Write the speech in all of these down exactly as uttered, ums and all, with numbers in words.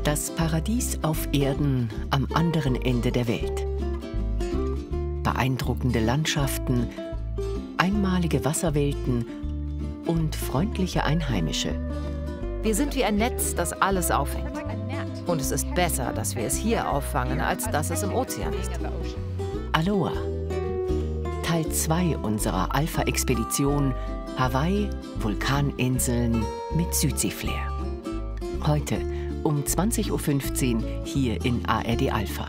Das Paradies auf Erden am anderen Ende der Welt. Beeindruckende Landschaften, einmalige Wasserwelten und freundliche Einheimische. Wir sind wie ein Netz, das alles auffängt. Und es ist besser, dass wir es hier auffangen, als dass es im Ozean ist. Aloha. Teil zwei unserer Alpha-Expedition Hawaii, Vulkaninseln mit Südsee-Flair. Heute um zwanzig Uhr fünfzehn hier in A R D Alpha.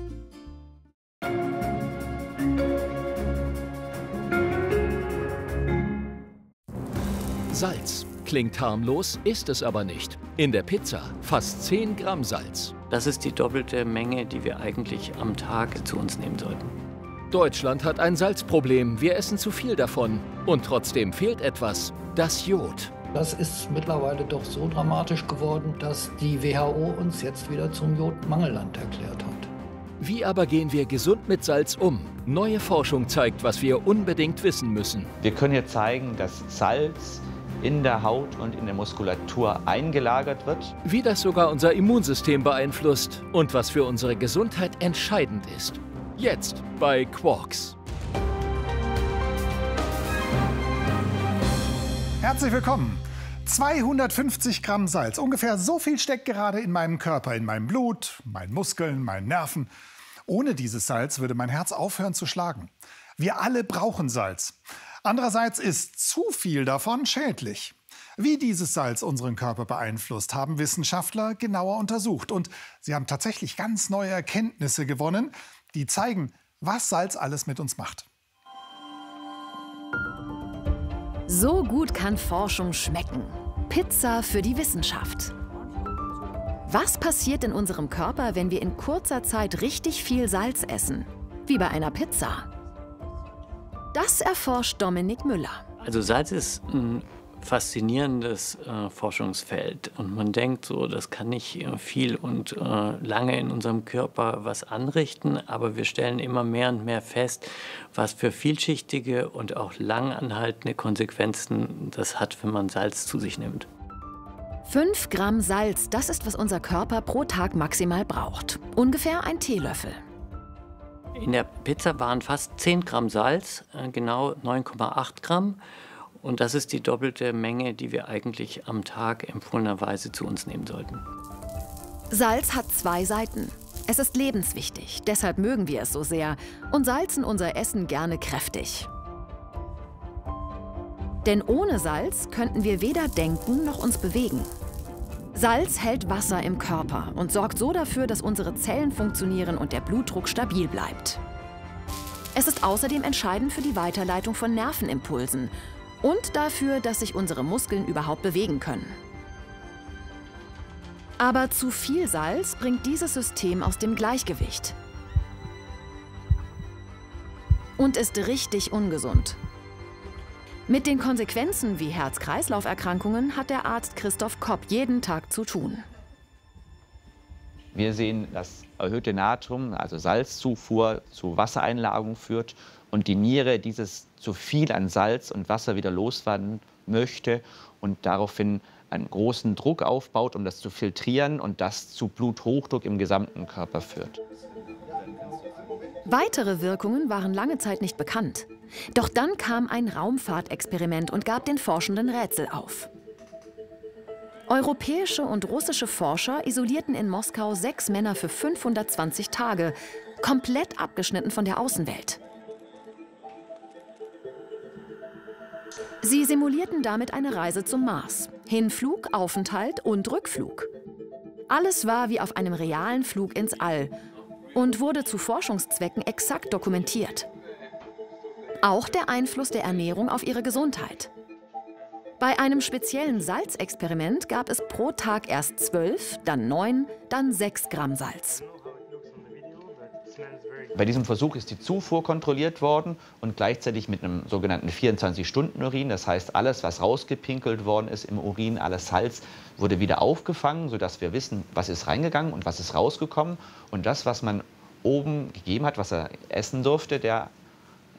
Salz. Klingt harmlos, ist es aber nicht. In der Pizza fast zehn Gramm Salz. Das ist die doppelte Menge, die wir eigentlich am Tag zu uns nehmen sollten. Deutschland hat ein Salzproblem. Wir essen zu viel davon. Und trotzdem fehlt etwas: das Jod. Das ist mittlerweile doch so dramatisch geworden, dass die W H O uns jetzt wieder zum Jodmangelland erklärt hat. Wie aber gehen wir gesund mit Salz um? Neue Forschung zeigt, was wir unbedingt wissen müssen. Wir können hier zeigen, dass Salz in der Haut und in der Muskulatur eingelagert wird. Wie das sogar unser Immunsystem beeinflusst und was für unsere Gesundheit entscheidend ist. Jetzt bei Quarks. Herzlich willkommen. zweihundertfünfzig Gramm Salz, ungefähr so viel steckt gerade in meinem Körper, in meinem Blut, meinen Muskeln, meinen Nerven. Ohne dieses Salz würde mein Herz aufhören zu schlagen. Wir alle brauchen Salz. Andererseits ist zu viel davon schädlich. Wie dieses Salz unseren Körper beeinflusst, haben Wissenschaftler genauer untersucht. Und sie haben tatsächlich ganz neue Erkenntnisse gewonnen, die zeigen, was Salz alles mit uns macht. So gut kann Forschung schmecken. Pizza für die Wissenschaft. Was passiert in unserem Körper, wenn wir in kurzer Zeit richtig viel Salz essen? Wie bei einer Pizza. Das erforscht Dominik Müller. Also Salz ist ein faszinierendes äh, Forschungsfeld. Und man denkt so, das kann nicht äh, viel und äh, lange in unserem Körper was anrichten. Aber wir stellen immer mehr und mehr fest, was für vielschichtige und auch langanhaltende Konsequenzen das hat, wenn man Salz zu sich nimmt. Fünf Gramm Salz, das ist, was unser Körper pro Tag maximal braucht. Ungefähr ein Teelöffel. In der Pizza waren fast zehn Gramm Salz, äh, genau neun Komma acht Gramm. Und das ist die doppelte Menge, die wir eigentlich am Tag empfohlenerweise zu uns nehmen sollten. Salz hat zwei Seiten. Es ist lebenswichtig, deshalb mögen wir es so sehr und salzen unser Essen gerne kräftig. Denn ohne Salz könnten wir weder denken noch uns bewegen. Salz hält Wasser im Körper und sorgt so dafür, dass unsere Zellen funktionieren und der Blutdruck stabil bleibt. Es ist außerdem entscheidend für die Weiterleitung von Nervenimpulsen und dafür, dass sich unsere Muskeln überhaupt bewegen können. Aber zu viel Salz bringt dieses System aus dem Gleichgewicht und ist richtig ungesund. Mit den Konsequenzen wie Herz-Kreislauf-Erkrankungen hat der Arzt Christoph Kopp jeden Tag zu tun. Wir sehen, dass erhöhte Natrium, also Salzzufuhr, zu Wassereinlagerung führt und die Niere dieses zu viel an Salz und Wasser wieder loswerden möchte und daraufhin einen großen Druck aufbaut, um das zu filtrieren und das zu Bluthochdruck im gesamten Körper führt. Weitere Wirkungen waren lange Zeit nicht bekannt. Doch dann kam ein Raumfahrtexperiment und gab den Forschenden Rätsel auf. Europäische und russische Forscher isolierten in Moskau sechs Männer für fünfhundertzwanzig Tage, komplett abgeschnitten von der Außenwelt. Sie simulierten damit eine Reise zum Mars. Hinflug, Aufenthalt und Rückflug. Alles war wie auf einem realen Flug ins All und wurde zu Forschungszwecken exakt dokumentiert. Auch der Einfluss der Ernährung auf ihre Gesundheit. Bei einem speziellen Salzexperiment gab es pro Tag erst zwölf, dann neun, dann sechs Gramm Salz. Bei diesem Versuch ist die Zufuhr kontrolliert worden und gleichzeitig mit einem sogenannten vierundzwanzig-Stunden-Urin. Das heißt, alles, was rausgepinkelt worden ist im Urin, alles Salz, wurde wieder aufgefangen, sodass wir wissen, was ist reingegangen und was ist rausgekommen. Und das, was man oben gegeben hat, was er essen durfte, der